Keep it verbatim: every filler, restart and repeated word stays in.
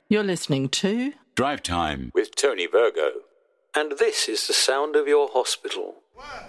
You're listening to Drive Time with Tony Virgo. And this is the sound of your hospital. One.